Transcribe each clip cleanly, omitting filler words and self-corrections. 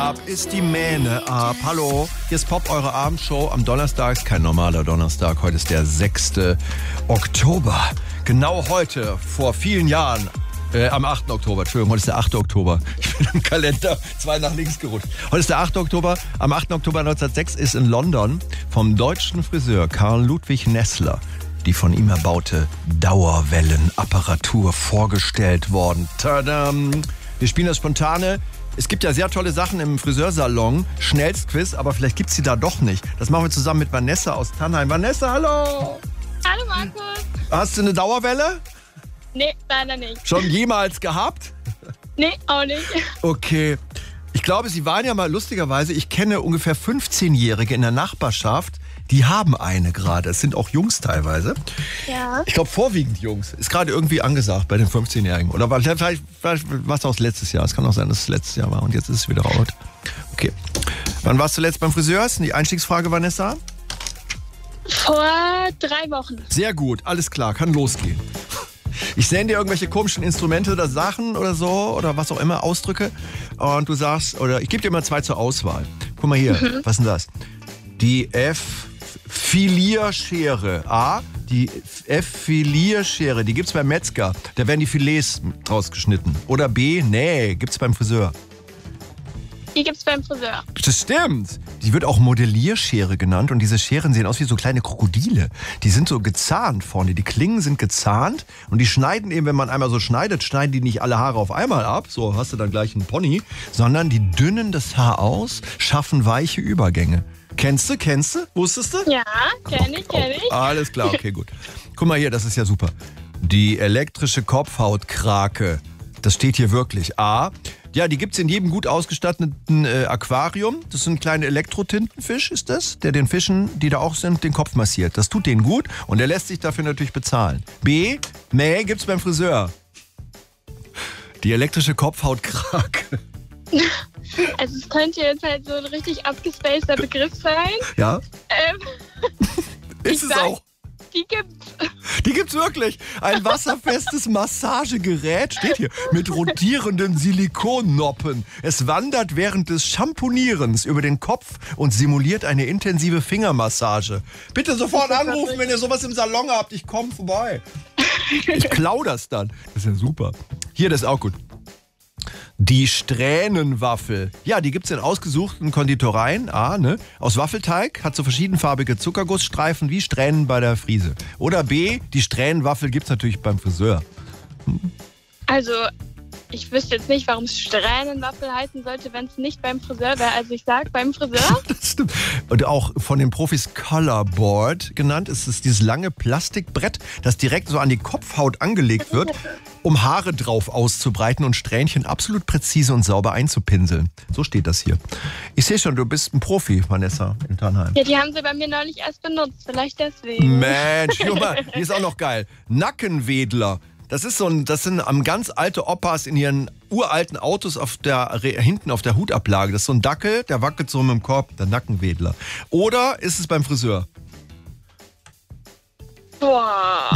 Ab ist die Mähne ab. Hallo, hier ist Pop, eure Abendshow. Am Donnerstag ist kein normaler Donnerstag. Heute ist der 6. Oktober. Genau heute, vor vielen Jahren, am 8. Oktober, Entschuldigung, heute ist der 8. Oktober. Ich bin im Kalender 2 nach links gerutscht. Heute ist der 8. Oktober. Am 8. Oktober 1906 ist in London vom deutschen Friseur Karl Ludwig Nessler die von ihm erbaute Dauerwellenapparatur vorgestellt worden. Tadam! Wir spielen das Spontane. Es gibt ja sehr tolle Sachen im Friseursalon. Schnellstquiz, aber vielleicht gibt's sie da doch nicht. Das machen wir zusammen mit Vanessa aus Tannheim. Vanessa, hallo! Hallo Markus. Hast du eine Dauerwelle? Nee, leider nicht. Schon jemals gehabt? Nee, auch nicht. Okay. Ich glaube, Sie waren ja mal lustigerweise, ich kenne ungefähr 15-Jährige in der Nachbarschaft, die haben eine gerade. Es sind auch Jungs teilweise. Ja. Ich glaube, vorwiegend Jungs. Ist gerade irgendwie angesagt bei den 15-Jährigen. Oder vielleicht war es auch letztes Jahr. Es kann auch sein, dass es letztes Jahr war und jetzt ist es wieder out. Okay. Wann warst du zuletzt beim Friseur? Ist die Einstiegsfrage, Vanessa? Vor 3 Wochen. Sehr gut, alles klar, kann losgehen. Ich sende dir irgendwelche komischen Instrumente oder Sachen oder so oder was auch immer, Ausdrücke. Und du sagst, oder ich gebe dir mal 2 zur Auswahl. Guck mal hier, was ist denn das? Die Filierschere. A, die Filierschere, die gibt's beim Metzger. Da werden die Filets draus geschnitten. Oder B, nee, gibt's beim Friseur. Die gibt's beim Friseur. Das stimmt. Die wird auch Modellierschere genannt und diese Scheren sehen aus wie so kleine Krokodile. Die sind so gezahnt vorne. Die Klingen sind gezahnt und die schneiden eben, wenn man einmal so schneidet, schneiden die nicht alle Haare auf einmal ab, so hast du dann gleich einen Pony, sondern die dünnen das Haar aus, schaffen weiche Übergänge. Kennst du? Wusstest du? Ja, kenn ich. Alles klar, okay, gut. Guck mal hier, das ist ja super. Die elektrische Kopfhautkrake. Das steht hier wirklich. A, ja, die gibt's in jedem gut ausgestatteten Aquarium. Das ist ein kleiner Elektrotintenfisch, ist das, der den Fischen, die da auch sind, den Kopf massiert. Das tut denen gut und der lässt sich dafür natürlich bezahlen. B, nee, gibt's beim Friseur. Die elektrische Kopfhautkrake. Also es könnte jetzt halt so ein richtig abgespaceter Begriff sein. Ja? Ist es auch. Die gibt's. Die gibt's wirklich. Ein wasserfestes Massagegerät, steht hier, mit rotierenden Silikonnoppen. Es wandert während des Shampoonierens über den Kopf und simuliert eine intensive Fingermassage. Bitte sofort anrufen, wenn ihr sowas im Salon habt. Ich komme vorbei. Ich klau das dann. Das ist ja super. Hier, das ist auch gut. Die Strähnenwaffel. Ja, die gibt's in ausgesuchten Konditoreien. A, ne? Aus Waffelteig, hat so verschiedenfarbige Zuckergussstreifen wie Strähnen bei der Friese. Oder B, die Strähnenwaffel gibt's natürlich beim Friseur. Also, ich wüsste jetzt nicht, warum es Strähnenwaffel heißen sollte, wenn es nicht beim Friseur wäre. Also ich sag beim Friseur. Das stimmt. Und auch von den Profis Colorboard genannt ist es dieses lange Plastikbrett, das direkt so an die Kopfhaut angelegt wird, um Haare drauf auszubreiten und Strähnchen absolut präzise und sauber einzupinseln. So steht das hier. Ich sehe schon, du bist ein Profi, Vanessa, in Tannheim. Ja, die haben sie bei mir neulich erst benutzt. Vielleicht deswegen. Mensch, guck mal, die ist auch noch geil. Nackenwedler. Das sind ganz alte Opas in ihren uralten Autos hinten auf der Hutablage. Das ist so ein Dackel, der wackelt so mit dem Korb, der Nackenwedler. Oder ist es beim Friseur? Boah.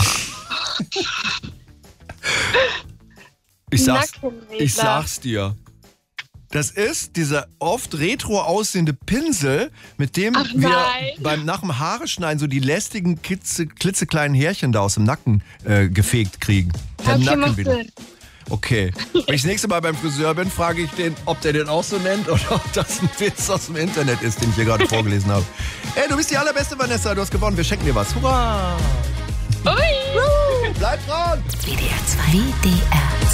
Ich sag's dir. Das ist dieser oft retro aussehende Pinsel, mit dem wir nach dem Haare schneiden so die lästigen, klitzekleinen Härchen da aus dem Nacken gefegt kriegen. Der Nackenwedler. Okay. Wenn ich das nächste Mal beim Friseur bin, frage ich den, ob der den auch so nennt oder ob das ein Witz aus dem Internet ist, den ich hier gerade vorgelesen habe. Ey, du bist die allerbeste, Vanessa. Du hast gewonnen. Wir schenken dir was. Hurra! Ui! Bleib dran! WDR 2. WDR